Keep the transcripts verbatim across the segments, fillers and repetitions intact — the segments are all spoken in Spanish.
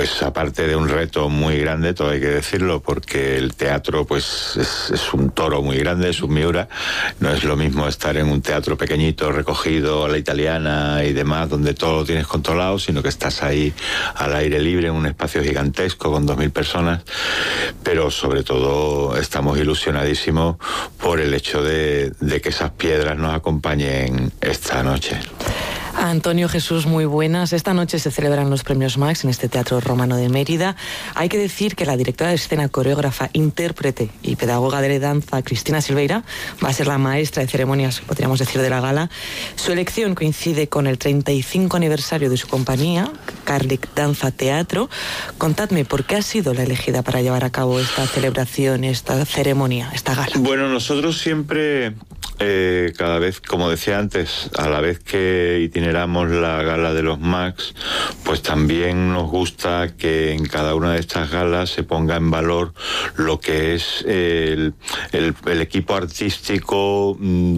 pues aparte de un reto muy grande, todo hay que decirlo, porque el teatro pues es, es un toro muy grande, es un Miura. No es lo mismo estar en un teatro pequeñito, recogido a la italiana y demás, donde todo lo tienes controlado, sino que estás ahí al aire libre en un espacio gigantesco con dos mil personas. Pero sobre todo estamos ilusionadísimos por el hecho de, de que esas piedras nos acompañen esta noche. Antonio, Jesús, muy buenas. Esta noche se celebran los premios Max en este Teatro Romano de Mérida. Hay que decir que la directora de escena, coreógrafa, intérprete y pedagoga de danza, Cristina Silveira, va a ser la maestra de ceremonias, podríamos decir, de la gala. Su elección coincide con el treinta y cinco aniversario de su compañía, Carlic Danza Teatro. Contadme, ¿por qué ha sido la elegida para llevar a cabo esta celebración, esta ceremonia, esta gala? Bueno, nosotros siempre, eh, cada vez, como decía antes, a la vez que itineramos la gala de los Max, pues también nos gusta que en cada una de estas galas se ponga en valor lo que es el, el, el equipo artístico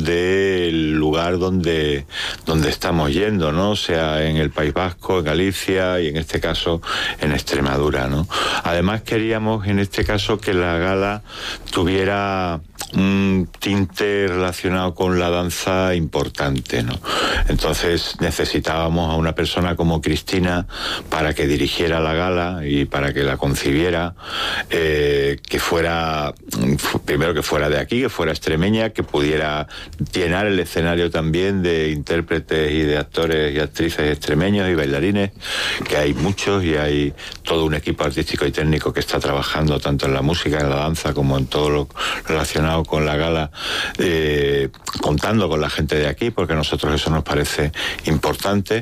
del lugar donde, donde estamos yendo, ¿no? O sea, en el País Vasco, en Galicia y en este caso en Extremadura, ¿no? Además queríamos en este caso que la gala tuviera un tinte relacionado con la danza importante, ¿no? Entonces necesitábamos a una persona como Cristina para que dirigiera la gala y para que la concibiera, eh, que fuera, primero que fuera de aquí, que fuera extremeña, que pudiera llenar el escenario también de intérpretes y de actores y actrices extremeños y bailarines, que hay muchos y hay todo un equipo artístico y técnico que está trabajando tanto en la música, en la danza, como en todo lo relacionado con la gala, eh, contando con la gente de aquí, porque a nosotros eso nos parece importante,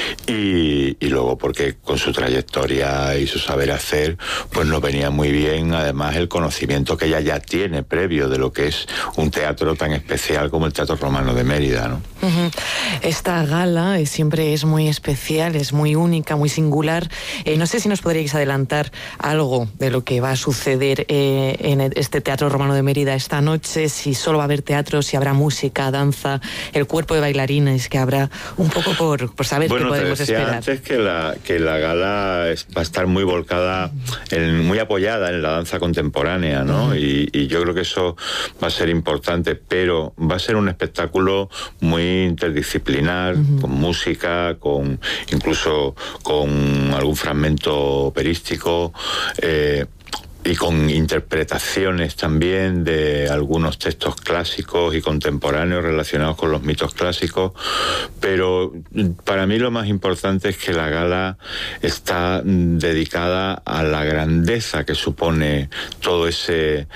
y, y luego porque con su trayectoria y su saber hacer, pues nos venía muy bien, además, el conocimiento que ella ya tiene previo de lo que es un teatro tan especial como el Teatro Romano de Mérida, ¿no? Uh-huh. Esta gala eh, siempre es muy especial, es muy única, muy singular. Eh, no sé si nos podríais adelantar algo de lo que va a suceder eh, en este Teatro Romano de Mérida esta noche, si solo va a haber teatro, si habrá música, danza, el cuerpo de bailarines que habrá, un poco por, por saber bueno, qué podemos te decía esperar. Antes que la, que la gala es, va a estar muy volcada, en, muy apoyada en la danza contemporánea, ¿no? Uh-huh. y, y yo creo que eso va a ser importante, pero va a ser un espectáculo muy interdisciplinar, uh-huh. con música, con incluso con algún fragmento operístico, eh, y con interpretaciones también de algunos textos clásicos y contemporáneos relacionados con los mitos clásicos, pero para mí lo más importante es que la gala está dedicada a la grandeza que supone todo ese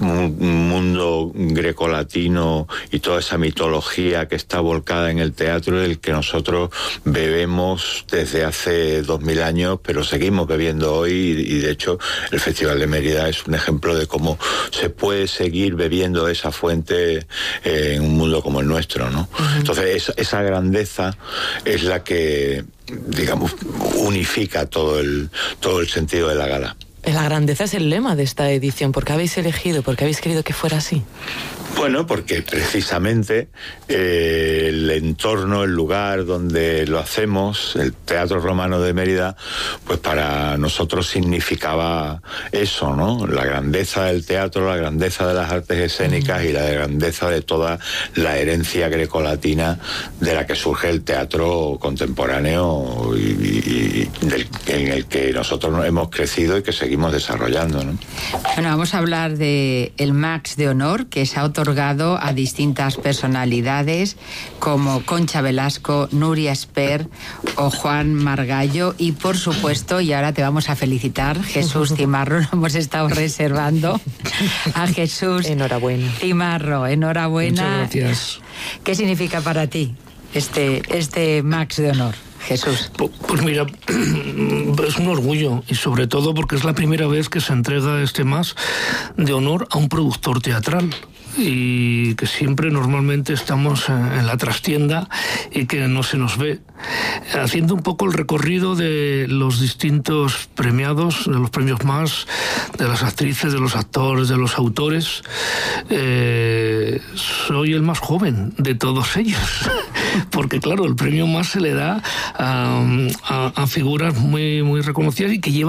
mundo grecolatino y toda esa mitología que está volcada en el teatro, del que nosotros bebemos desde hace dos mil años, pero seguimos bebiendo hoy, y, y de hecho el Festival de Mérida es un ejemplo de cómo se puede seguir bebiendo esa fuente eh, en un mundo como el nuestro, ¿no? Uh-huh. Entonces esa, esa grandeza es la que, digamos, unifica todo el, todo el sentido de la gala. La grandeza es el lema de esta edición. ¿Por qué habéis elegido? ¿Por qué habéis querido que fuera así? Bueno, porque precisamente eh, el entorno, el lugar donde lo hacemos, el Teatro Romano de Mérida, pues para nosotros significaba eso, ¿no? La grandeza del teatro, la grandeza de las artes escénicas, mm. y la grandeza de toda la herencia grecolatina de la que surge el teatro contemporáneo y, y, y del, en el que nosotros hemos crecido y que seguimos desarrollando, ¿no? Bueno, vamos a hablar de el Max de Honor, que se ha otorgado a distintas personalidades como Concha Velasco, Nuria Esper o Juan Margallo, y por supuesto, y ahora te vamos a felicitar, Jesús Cimarro, lo hemos estado reservando a Jesús. Enhorabuena. Cimarro, enhorabuena. Muchas gracias. ¿Qué significa para ti este, este Max de Honor, Jesús? Pues mira, es un orgullo, y sobre todo porque es la primera vez que se entrega este Max de Honor a un productor teatral, y que siempre normalmente estamos en la trastienda y que no se nos ve. Haciendo un poco el recorrido de los distintos premiados, de los premios Max, de las actrices, de los actores, de los autores, eh, soy el más joven de todos ellos, porque claro, el premio Max se le da a, a, a figuras muy, muy reconocidas y que llevan